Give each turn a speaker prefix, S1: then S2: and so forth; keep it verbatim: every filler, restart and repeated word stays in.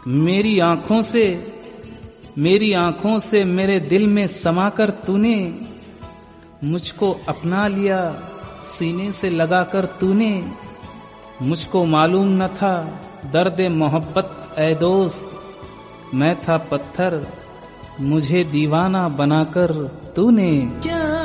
S1: मेरी आंखों से मेरी आंखों से मेरे दिल में समाकर तूने मुझको अपना लिया, सीने से लगाकर तूने। मुझको मालूम न था दर्द मोहब्बत ऐ दोस्त, मैं था पत्थर मुझे दीवाना बनाकर तूने।
S2: क्या